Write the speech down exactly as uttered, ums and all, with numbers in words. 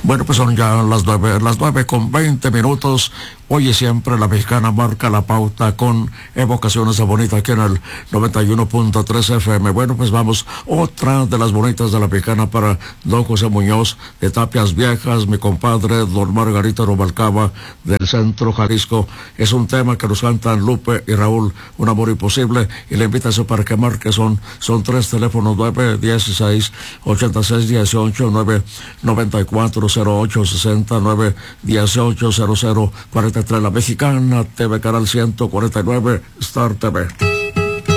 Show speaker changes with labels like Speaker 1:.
Speaker 1: Bueno, pues son ya las nueve, las nueve con veinte minutos. Hoy y siempre la Mexicana marca la pauta con evocaciones de bonita aquí en el noventa y uno punto tres F M. Bueno, pues vamos, otra de las bonitas de la Mexicana para don José Muñoz de Tapias Viejas, mi compadre don Margarita Rubalcaba del Centro Jalisco. Es un tema que nos cantan Lupe y Raúl, Un amor imposible, y la invitación para que marque son, son tres teléfonos: nueve dieciséis, ochenta y seis dieciocho, nueve noventa y cuatro cero ocho sesenta, nueve dieciocho cero cero cuarenta y tres. La Mexicana T V Canal ciento cuarenta y nueve, Star T V.